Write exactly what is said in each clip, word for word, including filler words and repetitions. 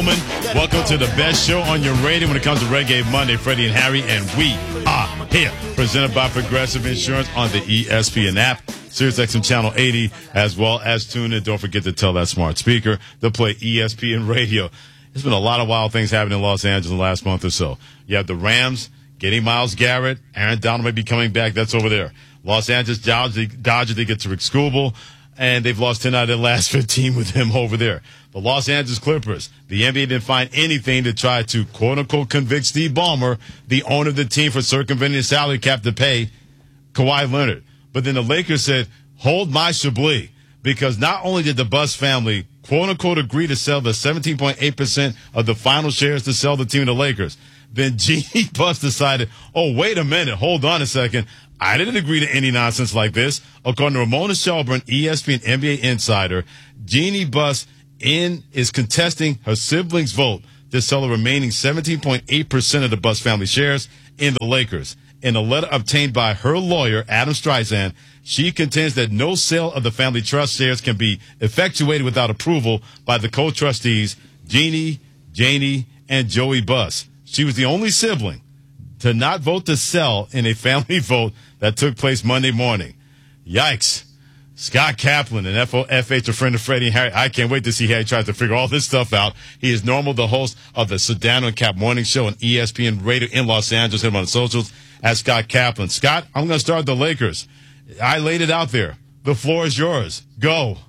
gentlemen, welcome to the best show on your radio when it comes to Reggae Monday. Freddie and Harry, and we are here. Presented by Progressive Insurance on the E S P N app, SiriusXM Channel eighty, as well as tune in. Don't forget to tell that smart speaker to play E S P N Radio. There's been a lot of wild things happening in Los Angeles in the last month or so. You have the Rams getting Myles Garrett. Aaron Donald may be coming back. That's over there. Los Angeles Dodgers, Dodgers they get to Rick Scooble, and they've lost ten out of their last fifteen with him over there. The Los Angeles Clippers, the N B A didn't find anything to try to, quote-unquote, convict Steve Ballmer, the owner of the team, for circumventing the salary cap to pay Kawhi Leonard. But then the Lakers said, hold my Chablis, because not only did the Buss family, quote-unquote, agree to sell the seventeen point eight percent of the final shares to sell the team to the Lakers, then Jeanie Buss decided, oh, wait a minute, hold on a second. I didn't agree to any nonsense like this. According to Ramona Shelburne, E S P N N B A insider, Jeanie Buss in is contesting her siblings' vote to sell the remaining seventeen point eight percent of the Buss family shares in the Lakers. In a letter obtained by her lawyer, Adam Streisand, she contends that no sale of the family trust shares can be effectuated without approval by the co-trustees, Jeanie, Janie, and Joey Buss. She was the only sibling to not vote to sell in a family vote that took place Monday morning. Yikes. Scott Kaplan and F O F H, a friend of Freddie and Harry. I can't wait to see how he tries to figure all this stuff out. He is normal, the host of the Sedano and Cap Morning Show on E S P N Radio in Los Angeles. Hit him on the socials at Scott Kaplan. Scott, I'm going to start the Lakers. I laid it out there. The floor is yours. Go.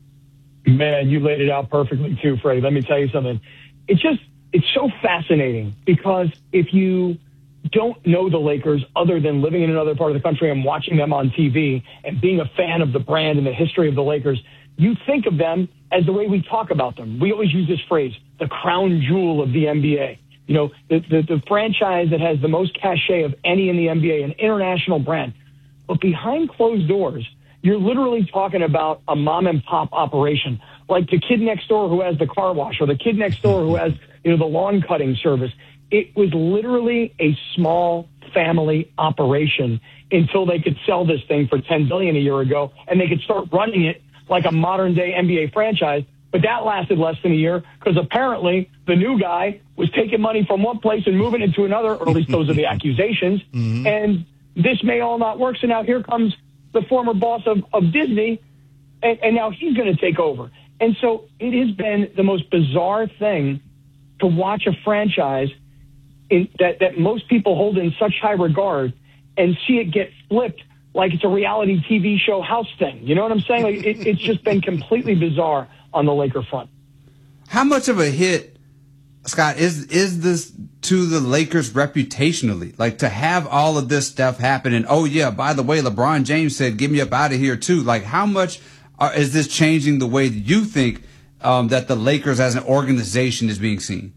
Man, you laid it out perfectly too, Freddie. Let me tell you something. It's just, it's so fascinating because if you don't know the Lakers other than living in another part of the country and watching them on T V and being a fan of the brand and the history of the Lakers, you think of them as the way we talk about them. We always use this phrase, the crown jewel of the N B A. You know, the, the, the franchise that has the most cachet of any in the N B A, an international brand. But behind closed doors, you're literally talking about a mom and pop operation, like the kid next door who has the car wash or the kid next door who has, you know, the lawn cutting service. It was literally a small family operation until they could sell this thing for ten billion dollars a year ago, and they could start running it like a modern-day N B A franchise. But that lasted less than a year because apparently the new guy was taking money from one place and moving it to another, or at least those are the accusations. Mm-hmm. And this may all not work. So now here comes the former boss of, of Disney, and, and now he's going to take over. And so it has been the most bizarre thing to watch a franchise in, that, that most people hold in such high regard and see it get flipped like it's a reality T V show house thing. You know what I'm saying? Like it, it's just been completely bizarre on the Laker front. How much of a hit, Scott, is is this to the Lakers reputationally? Like to have all of this stuff happen and, oh, yeah, by the way, LeBron James said, get me up out of here, too. Like how much are, is this changing the way that you think um, that the Lakers as an organization is being seen?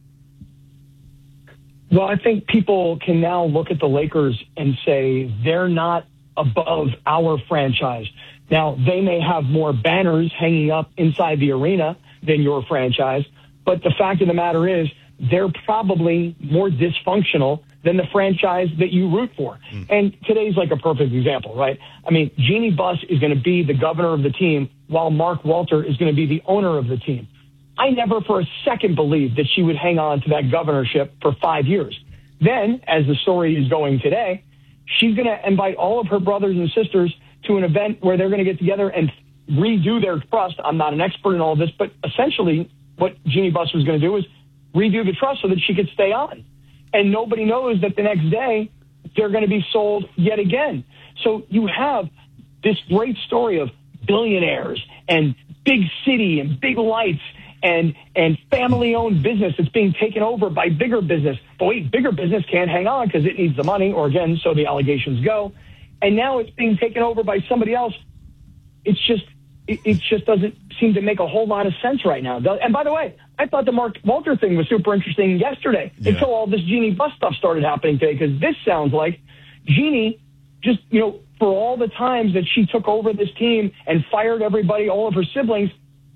Well, I think people can now look at the Lakers and say they're not above our franchise. Now, they may have more banners hanging up inside the arena than your franchise, but the fact of the matter is they're probably more dysfunctional than the franchise that you root for. Mm. And today's like a perfect example, right? I mean, Jeanie Buss is going to be the governor of the team while Mark Walter is going to be the owner of the team. I never for a second believed that she would hang on to that governorship for five years. Then, as the story is going today, she's going to invite all of her brothers and sisters to an event where they're going to get together and redo their trust. I'm not an expert in all of this, but essentially what Jeanie Buss was going to do is redo the trust so that she could stay on. And nobody knows that the next day they're going to be sold yet again. So you have this great story of billionaires and big city and big lights and and family-owned business that's being taken over by bigger business. But wait, bigger business can't hang on because it needs the money, or again, so the allegations go. And now it's being taken over by somebody else. It's just, it, it just doesn't seem to make a whole lot of sense right now. And by the way, I thought the Mark Walter thing was super interesting yesterday yeah. until all this Jeanie Buss stuff started happening today, because this sounds like Jeanie just, you know, for all the times that she took over this team and fired everybody, all of her siblings,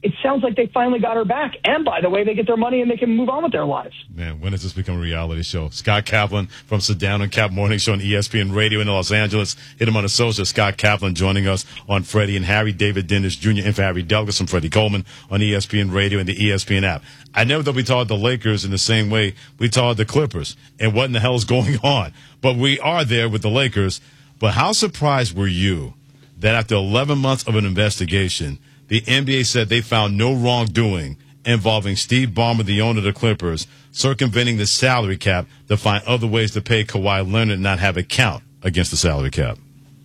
it sounds like they finally got her back. And by the way, they get their money and they can move on with their lives. Man, when does this become a reality show? Scott Kaplan from Sedano and Cap Morning Show on E S P N Radio in Los Angeles. Hit him on the social. Scott Kaplan joining us on Freddie and Harry. David Dennis Junior in for Harry Douglas and Freddie Coleman on E S P N Radio and the E S P N app. I never thought we taught the Lakers in the same way we taught the Clippers. And what in the hell is going on? But we are there with the Lakers. But how surprised were you that after eleven months of an investigation, the N B A said they found no wrongdoing involving Steve Ballmer, the owner of the Clippers, circumventing the salary cap to find other ways to pay Kawhi Leonard and not have it count against the salary cap?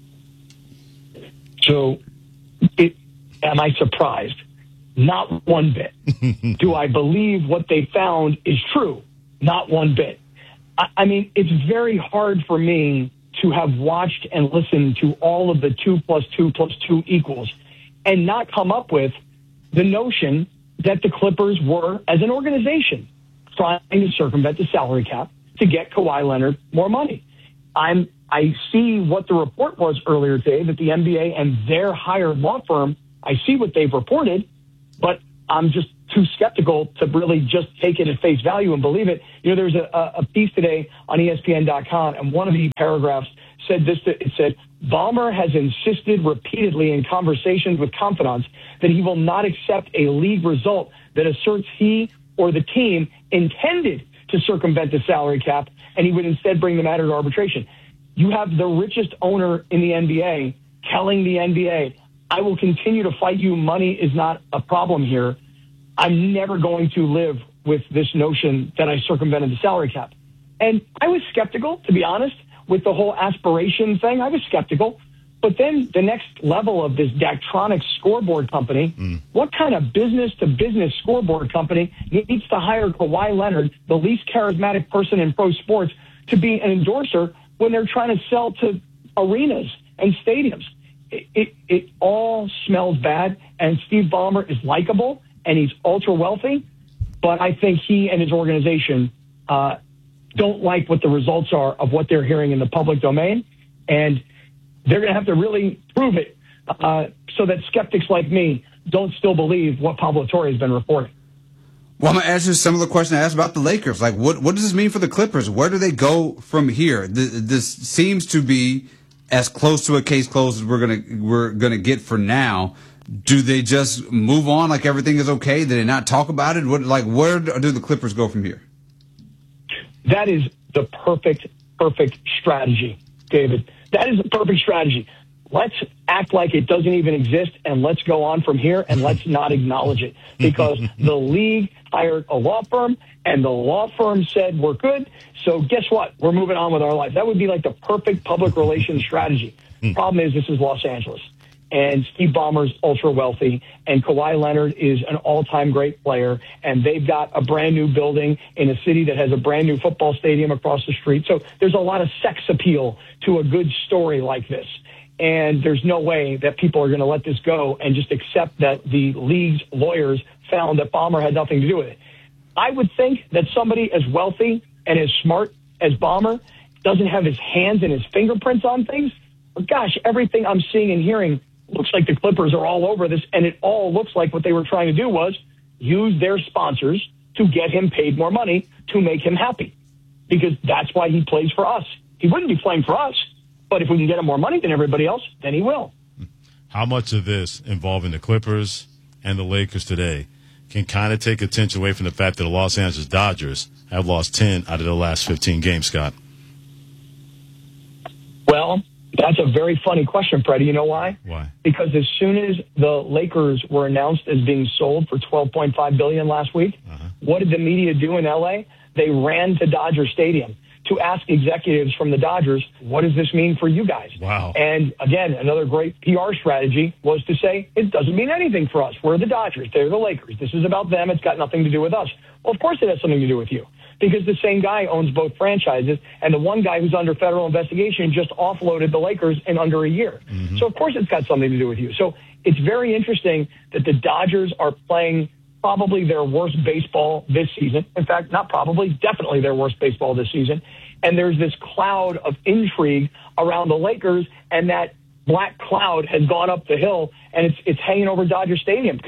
So, it, am I surprised? Not one bit. Do I believe what they found is true? Not one bit. I, I mean, it's very hard for me to have watched and listened to all of the two plus two plus two equals and not come up with the notion that the Clippers were, as an organization, trying to circumvent the salary cap to get Kawhi Leonard more money. I'm, I see what the report was earlier today, that the N B A and their hired law firm, I see what they've reported, but I'm just too skeptical to really just take it at face value and believe it. You know, there's a, a piece today on E S P N dot com, and one of the paragraphs said this, it said, Ballmer has insisted repeatedly in conversations with confidants that he will not accept a league result that asserts he or the team intended to circumvent the salary cap, and he would instead bring the matter to arbitration. You have the richest owner in the N B A telling the N B A, I will continue to fight you. Money is not a problem here. I'm never going to live with this notion that I circumvented the salary cap. And I was skeptical, to be honest, with the whole aspiration thing. I was skeptical. But then the next level of this Daktronics scoreboard company, mm. what kind of business-to-business scoreboard company needs to hire Kawhi Leonard, the least charismatic person in pro sports, to be an endorser when they're trying to sell to arenas and stadiums? It, it, it all smells bad, and Steve Ballmer is likable, and he's ultra-wealthy, but I think he and his organization uh, don't like what the results are of what they're hearing in the public domain, and they're going to have to really prove it uh, so that skeptics like me don't still believe what Pablo Torre has been reporting. Well, I'm going to ask you a similar question I asked about the Lakers. Like, what, what does this mean for the Clippers? Where do they go from here? This seems to be as close to a case closed as we're going to we're going to get for now. Do they just move on like everything is okay? Do they not talk about it? What, like, where do the Clippers go from here? That is the perfect, perfect strategy, David. That is the perfect strategy. Let's act like it doesn't even exist, and let's go on from here, and let's not acknowledge it. Because the league hired a law firm, and the law firm said we're good, so guess what? We're moving on with our life. That would be like the perfect public relations strategy. Problem is, this is Los Angeles, and Steve Ballmer's ultra-wealthy, and Kawhi Leonard is an all-time great player, and they've got a brand-new building in a city that has a brand-new football stadium across the street. So there's a lot of sex appeal to a good story like this. And there's no way that people are going to let this go and just accept that the league's lawyers found that Ballmer had nothing to do with it. I would think that somebody as wealthy and as smart as Ballmer doesn't have his hands and his fingerprints on things. But gosh, everything I'm seeing and hearing looks like the Clippers are all over this, and it all looks like what they were trying to do was use their sponsors to get him paid more money to make him happy, because that's why he plays for us. He wouldn't be playing for us, but if we can get him more money than everybody else, then he will. How much of this involving the Clippers and the Lakers today can kind of take attention away from the fact that the Los Angeles Dodgers have lost ten out of the last fifteen games, Scott? Well, that's a very funny question, Freddie. You know why? Why? Because as soon as the Lakers were announced as being sold for twelve point five billion dollars last week, uh-huh. what did the media do in L A? They ran to Dodger Stadium to ask executives from the Dodgers, what does this mean for you guys? Wow. And again, another great P R strategy was to say, it doesn't mean anything for us. We're the Dodgers. They're the Lakers. This is about them. It's got nothing to do with us. Well, of course it has something to do with you, because the same guy owns both franchises, and the one guy who's under federal investigation just offloaded the Lakers in under a year. Mm-hmm. So of course it's got something to do with you. So it's very interesting that the Dodgers are playing probably their worst baseball this season. In fact, not probably, definitely their worst baseball this season. And there's this cloud of intrigue around the Lakers, and that black cloud has gone up the hill, and it's it's hanging over Dodger Stadium, because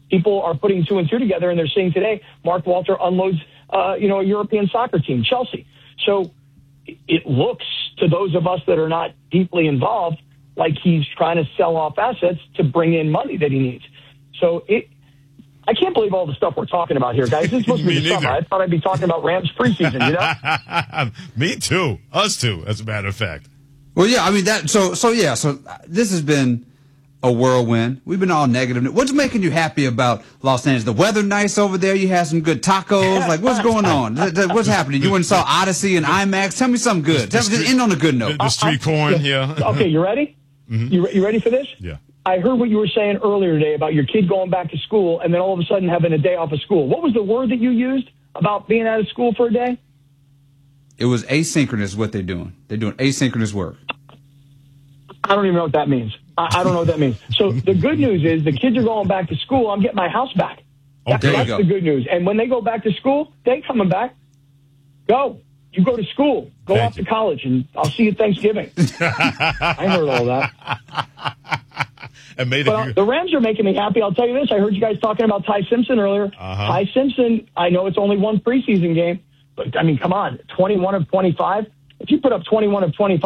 people are putting two and two together, and they're seeing today Mark Walter unloads, uh, you know, a European soccer team, Chelsea. So it looks to those of us that are not deeply involved like he's trying to sell off assets to bring in money that he needs. So it, I can't believe all the stuff we're talking about here, guys. This is supposed to be the summer. I thought I'd be talking about Rams preseason, you know? Me too. Us too, as a matter of fact. Well, yeah, I mean, that, so, so yeah, so this has been a whirlwind. We've been all negative. What's making you happy about Los Angeles? The weather nice over there? You had some good tacos? Like, what's going on? What's happening? You went and saw Odyssey and IMAX? Tell me something good. Tell me, just end on a good note. The, the street corn, yeah. Okay, you ready? Mm-hmm. You, you ready for this? Yeah. I heard what you were saying earlier today about your kid going back to school and then all of a sudden having a day off of school. What was the word that you used about being out of school for a day? It was asynchronous, what they're doing. They're doing asynchronous work. I don't even know what that means. I, I don't know what that means. So the good news is the kids are going back to school. I'm getting my house back. That, Okay, that's go. the good news. And when they go back to school, they ain't coming back. Go. You go to school. Go Thank off you. to college, and I'll see you at Thanksgiving. I heard all that. And made But uh, it. the Rams are making me happy. I'll tell you this. I heard you guys talking about Ty Simpson earlier. Uh-huh. Ty Simpson, I know it's only one preseason game, but, I mean, come on, twenty-one of twenty-five. If you put up twenty-one of twenty-five,